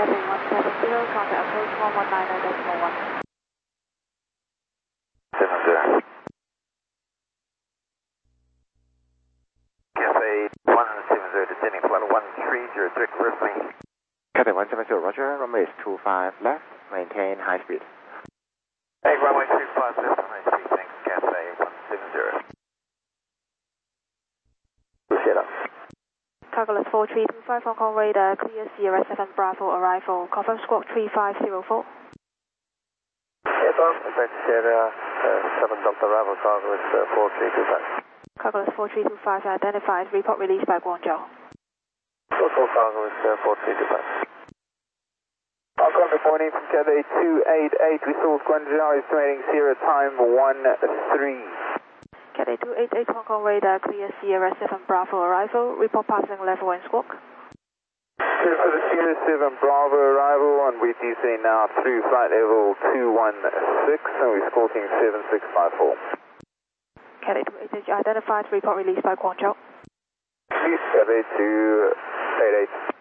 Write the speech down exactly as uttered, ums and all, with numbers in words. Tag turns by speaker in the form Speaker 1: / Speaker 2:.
Speaker 1: Cathay one seven zero, contact approach one one nine decimal one.
Speaker 2: seven zero. Cathay one seven zero, descending flight one three zero three, reverse me.
Speaker 3: Cathay one seven zero, roger, runway is two five left, maintain high speed.
Speaker 2: Hey, runway two five left, high speed, thanks, Cathay one seven zero. Set up.
Speaker 1: Calculus four three two five, Hong Kong radar, clear Sierra seven Bravo arrival, confirm squawk three five zero four.
Speaker 2: Yes, on, effect Sierra uh, seven Delta arrival, Calculus uh, four three two five.
Speaker 1: Calculus four three two five identified, report released by Guangzhou.
Speaker 2: Total Calculus uh, four three two five. Hong Kong, good morning from Cathay two eight eight, we saw Guangzhou estimating Sierra time one three.
Speaker 1: Cathay two eight eight, Hong Kong radar, clear Sierra seven Bravo arrival, report passing level and squawk.
Speaker 2: Clear for the Sierra seven Bravo arrival, and we're descending now through flight level two one six, and we're squawking seven six five four.
Speaker 1: Cathay two eight eight identified, report released by Guangzhou.
Speaker 2: Cathay two eight eight.